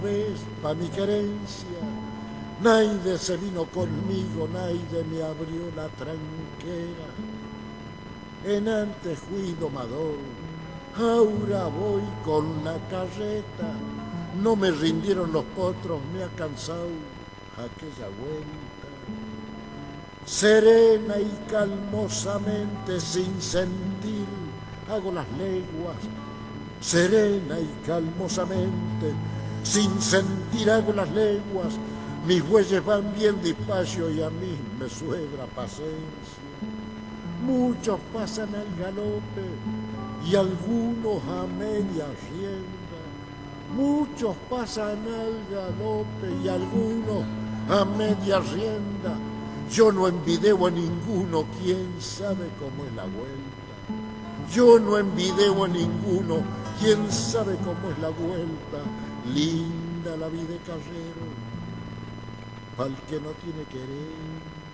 Ves, pa' mi querencia, naide se vino conmigo, naide me abrió la tranquera. En antes fui domador, ahora voy con la carreta. No me rindieron los potros, me ha cansado aquella vuelta. Serena y calmosamente, sin sentir, hago las leguas. Serena y calmosamente, sin sentir hago las leguas. Mis bueyes van bien despacio y a mí me sobra paciencia. Muchos pasan al galope y algunos a media rienda. Muchos pasan al galope y algunos a media rienda. Yo no envideo a ninguno, quién sabe cómo es la vuelta. Yo no envideo a ninguno, quién sabe cómo es la vuelta. Linda la vida de carrero, pa'l que no tiene querer.